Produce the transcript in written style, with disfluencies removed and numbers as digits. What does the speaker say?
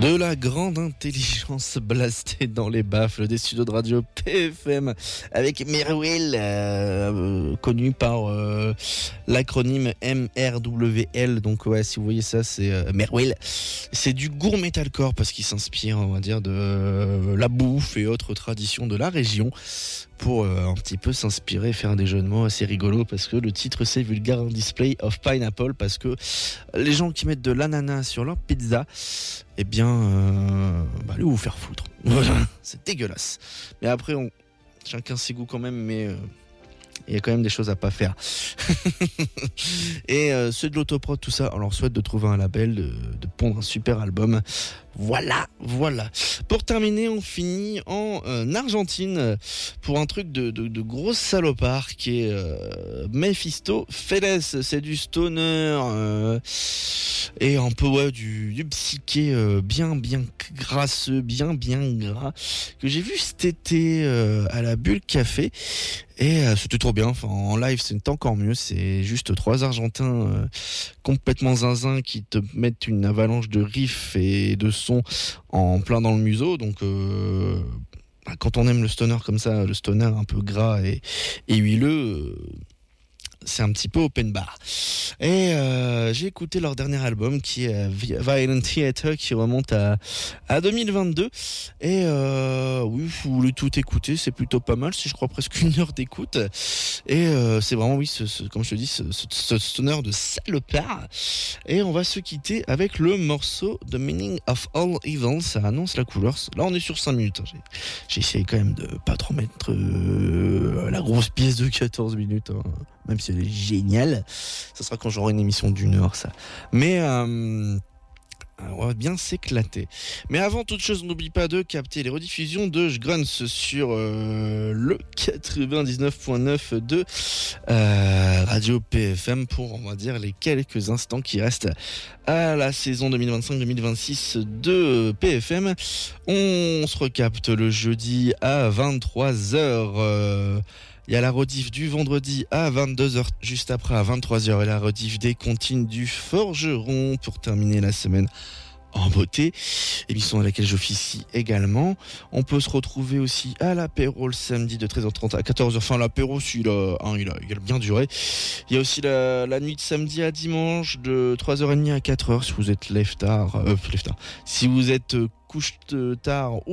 De la grande intelligence blastée dans les baffles des studios de radio PFM avec Merwell, connu par l'acronyme MRWL. Donc ouais, si vous voyez ça, c'est Merwell. C'est du gourd metalcore parce qu'il s'inspire, on va dire, de la bouffe et autres traditions de la région pour un petit peu s'inspirer, faire des jeux de mots assez rigolos, parce que le titre c'est Vulgar Display of Pineapple, parce que les gens qui mettent de l'ananas sur leur pizza, eh bien, allez vous faire foutre. Voilà, c'est dégueulasse. Mais après, chacun ses goûts quand même, mais il y a quand même des choses à pas faire. Et ceux de l'autoprod, tout ça, on leur souhaite de trouver un label, de pondre un super album. Voilà. Pour terminer, on finit en Argentine pour un truc de gros salopard qui est Mephisto Feles. C'est du stoner et un peu du psyché bien grasseux, bien gras, que j'ai vu cet été à la Bulle Café. Et c'était trop bien. Enfin, en live, c'est encore mieux. C'est juste 3 Argentins complètement zinzin qui te mettent une avalanche de riffs et de sons en plein dans le museau. Donc, quand on aime le stoner comme ça, le stoner un peu gras et huileux, c'est un petit peu open bar. Et j'ai écouté leur dernier album qui est Violent Theater, qui remonte à 2022. Et oui, vous voulez tout écouter, c'est plutôt pas mal. C'est, je crois, presque 1 heure d'écoute. Et c'est vraiment, oui, comme je te dis, ce stoner de salopard. Et on va se quitter avec le morceau The Meaning of All Evil. Ça annonce la couleur. Là, on est sur 5 minutes. J'ai essayé quand même de pas trop mettre la grosse pièce de 14 minutes, hein, même si elle est géniale. Ça sera quand j'aurai une émission d'1 heure, ça. Mais on va bien s'éclater. Mais avant toute chose, n'oublie pas de capter les rediffusions de Jgrunts sur le 99.9 de Radio PFM pour, on va dire, les quelques instants qui restent à la saison 2025-2026 de PFM. On se recapte le jeudi à 23h. Il y a la rediff du vendredi à 22h, juste après à 23h, et la rediff des comptines du Forgeron pour terminer la semaine en beauté, émission à laquelle j'officie également. On peut se retrouver aussi à l'apéro le samedi de 13h30 à 14h. Enfin, l'apéro, il a bien duré. Il y a aussi la nuit de samedi à dimanche de 3h30 à 4h si vous êtes lève tard, si vous êtes couche tard